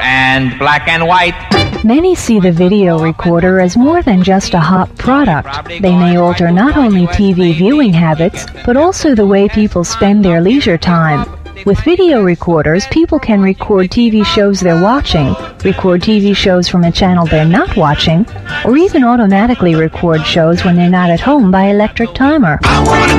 and black and white. Many see the video recorder as more than just a hot product. They may alter not only TV viewing habits, but also the way people spend their leisure time. With video recorders, people can record TV shows they're watching, record TV shows from a channel they're not watching, or even automatically record shows when they're not at home by electric timer.